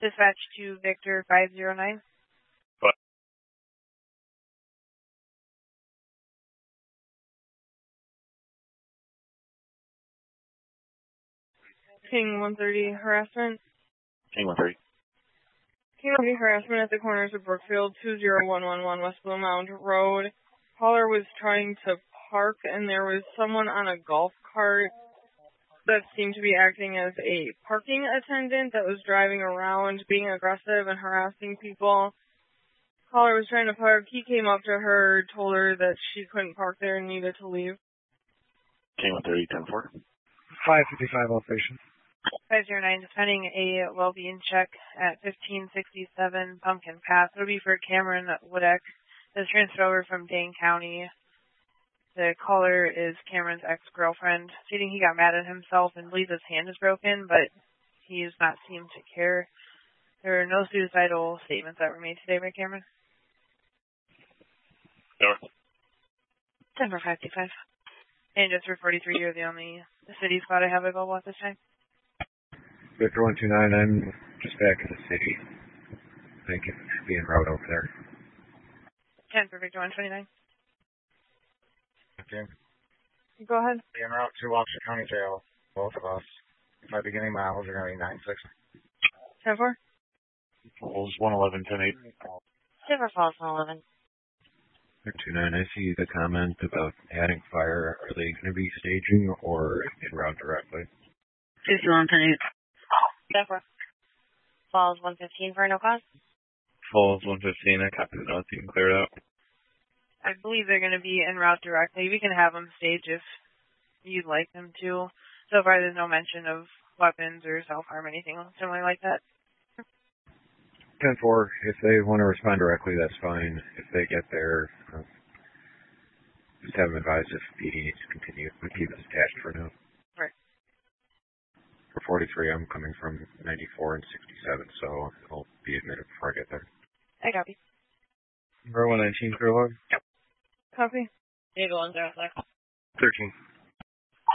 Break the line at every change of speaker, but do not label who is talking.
Dispatch to Victor 509.
What?
King 130 harassment.
King 130.
King 130 harassment at the corners of Brookfield 20111 West Blue Mound Road. Caller was trying to park and there was someone on a golf cart that seemed to be acting as a parking attendant that was driving around being aggressive and harassing people. Caller was trying to park. He came up to her, told her that she couldn't park there and needed to leave.
King 130, 10-4.
555 operation.
509 defending a well-being check at 1567 Pumpkin Path. It would be for Cameron Woodek. That's transferred over from Dane County. The caller is Cameron's ex-girlfriend, stating he got mad at himself and believes his hand is broken, but he does not seem to care. There are no suicidal statements that were made today by Cameron.
Over.
10-4-525. And just for 43, you're the only city squad I have available at this time.
Victor 129, I'm just back in the city. Thank you for being route over there.
10 for Victor 129.
Okay.
Go ahead.
En route to Washington County Jail, both of us. My beginning miles are going to be 96.
10-4.
Falls 111, 10-8.
Silver Falls 111.
Victor 29, I see the comment about adding fire. Are they going to be staging or en route directly?
2-1-10-8. 10-4. Falls 115 for no cause.
Falls 115, I copied the notes. You can clear it out.
I believe they're going to be en route directly. We can have them stage if you'd like them to. So far, there's no mention of weapons or self-harm, anything similar like that.
10-4, if they want to respond directly, that's fine. If they get there, just have them advised if PD needs to continue. We'll keep it attached for now.
Right.
For 43, I'm coming from 94 and 67, so I'll be admitted before I get there.
I copy.
Number 119, clear log?
Copy.
810,
13.